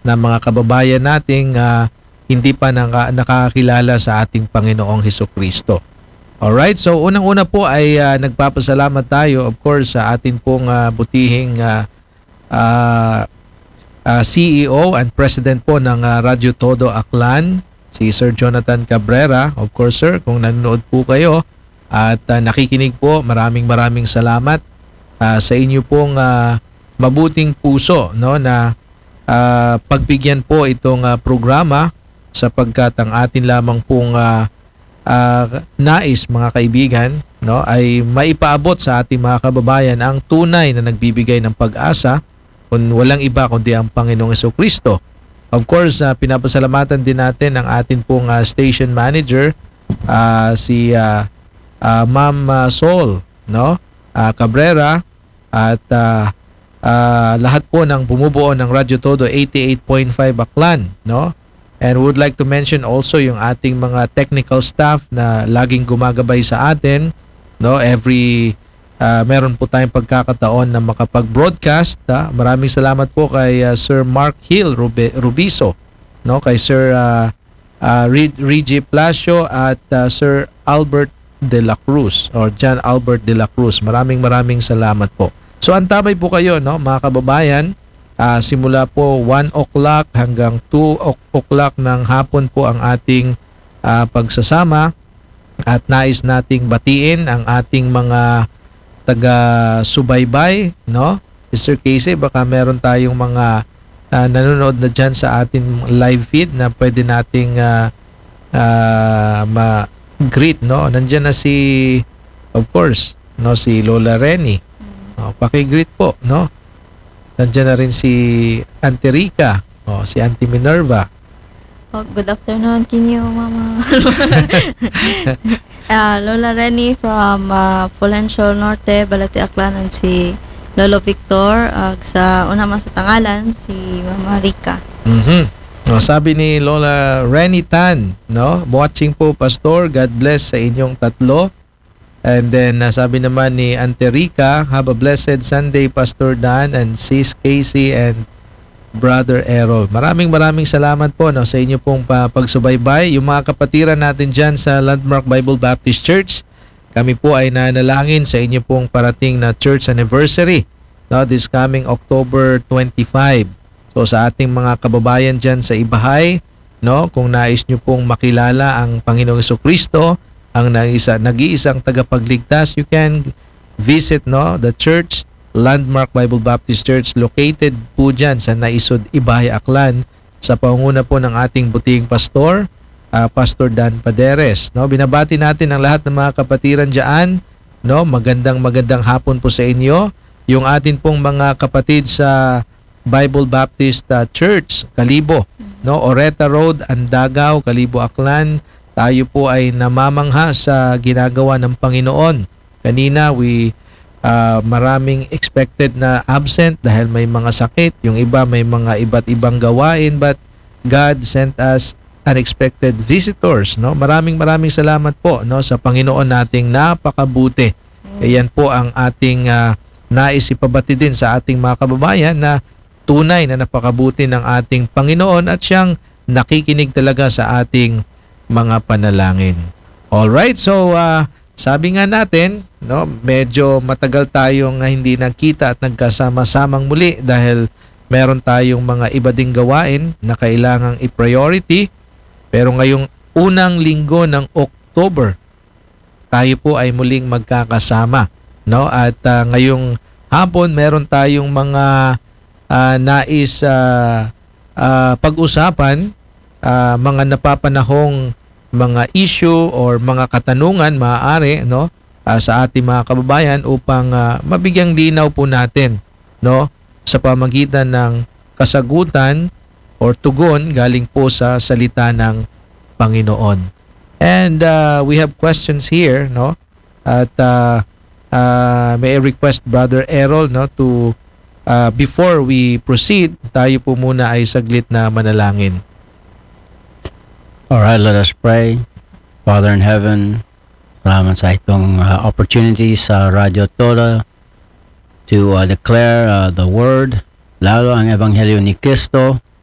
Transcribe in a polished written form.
na mga kababayan nating hindi pa nakakilala sa ating Panginoong Hesukristo. Alright, so unang-una po ay nagpapasalamat tayo of course sa atin pong butihing CEO and President po ng Radyo Todo Aklan, si Sir Jonathan Cabrera. Of course sir, kung nanonood po kayo at nakikinig po, maraming salamat sa inyo pong mabuting puso, no, na pagbigyan po itong programa sapagkat ang atin lamang pong nais mga kaibigan, no, ay maipaabot sa ating mga kababayan ang tunay na nagbibigay ng pag-asa kung walang iba kundi ang Panginoong Hesukristo. Of course, pinapasalamatan din natin ang atin pong station manager, si Ma'am Sol, no, Cabrera, at lahat po ng bumubuo ng Radyo Todo 88.5 Aklan, no. And would like to mention also yung ating mga technical staff na laging gumagabay sa atin, no, every meron po tayong pagkakataon na makapag-broadcast. Maraming salamat po kay Sir Mark Hill Rubiso, no, kay Sir Reggie Plasio at Sir Albert de la Cruz or John Albert de la Cruz. Maraming salamat po. So antabay po kayo, no, mga kababayan. Simula po 1 o'clock hanggang 2 o'clock ng hapon po ang ating pagsasama at nais nating batiin ang ating mga taga-subaybay, no? Mr. Casey, baka meron tayong mga nanonood na dyan sa ating live feed na pwede nating ma-greet, no? Nandiyan na si, of course, no, si Lola Renny. Paki-greet po, no? Nandiyan na rin si Auntie Rica, si Auntie Minerva. Good afternoon, kinyo, Mama. Lola Renny from Fulencio Norte, Balati Aklan, and si Lolo Victor. Sa una man sa tangalan, si Mama Rica. Sabi ni Lola Renny Tan, no? Watching po, Pastor. God bless sa inyong tatlo. And then, sabi naman ni Auntie Rica, have a blessed Sunday, Pastor Dan and Sis Casey and Brother Errol. Maraming salamat po, no, sa inyo pong pagsubaybay. Yung mga kapatiran natin dyan sa Landmark Bible Baptist Church, kami po ay nanalangin sa inyo pong parating na church anniversary, no, this coming October 25. So sa ating mga kababayan dyan sa Ibahay, no, kung nais nyo pong makilala ang Panginoong Hesukristo, ang nag-iisang tagapagligtas, you can visit, no, the church, Landmark Bible Baptist Church, located po dyan sa Naisod, Ibahay, Aklan, sa pangunguna po ng ating butihing pastor, Pastor Dan Paderes. No, binabati natin ang lahat ng mga kapatiran dyan, no, magandang hapon po sa inyo. Yung atin pong mga kapatid sa Bible Baptist Church, Kalibo, no, Oreta Road, Andagaw, Kalibo, Aklan. Tayo po ay namamangha sa ginagawa ng Panginoon. Kanina, maraming expected na absent dahil may mga sakit. Yung iba may mga iba't ibang gawain, but God sent us unexpected visitors, no? Maraming salamat po, no, sa Panginoon nating napakabuti. Yan po ang ating nais ipabati din sa ating mga kababayan na tunay na napakabuti ng ating Panginoon at siyang nakikinig talaga sa ating mga panalangin. Alright, so sabi nga natin, no, medyo matagal tayong hindi nagkita at nagkasama-samang muli dahil meron tayong mga iba ding gawain na kailangang i-priority. Pero ngayong unang linggo ng October, tayo po ay muling magkakasama, no? At ngayong hapon meron tayong mga nais pag-usapan, mga napapanahong mga issue or mga katanungan maaari, no, sa ating mga kababayan upang mabigyang linaw po natin, no, sa pamagitan ng kasagutan or tugon galing po sa salita ng Panginoon. And we have questions here, no, at may I request Brother Errol, no, to before we proceed, tayo po muna ay saglit na manalangin. All right, let us pray. Father in heaven, salamat sa itong opportunity sa Radyo Todo to declare the word, lalo ang Ebanghelyo ni Cristo